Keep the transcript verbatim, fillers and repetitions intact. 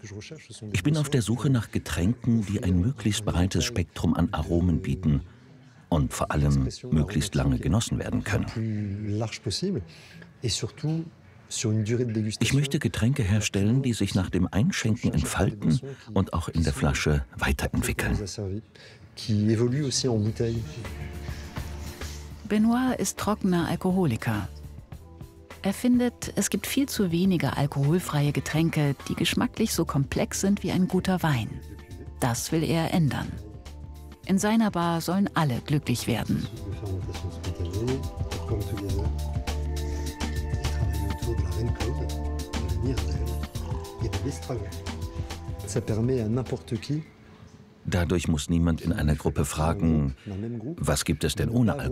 Ich bin auf der Suche nach Getränken, die ein möglichst breites Spektrum an Aromen bieten und vor allem möglichst lange genossen werden können. Ich möchte Getränke herstellen, die sich nach dem Einschenken entfalten und auch in der Flasche weiterentwickeln. Benoit ist trockener Alkoholiker. Er findet, es gibt viel zu wenige alkoholfreie Getränke, die geschmacklich so komplex sind wie ein guter Wein. Das will er ändern. In seiner Bar sollen alle glücklich werden. Dadurch muss niemand in einer Gruppe fragen, was gibt es denn ohne Alkohol?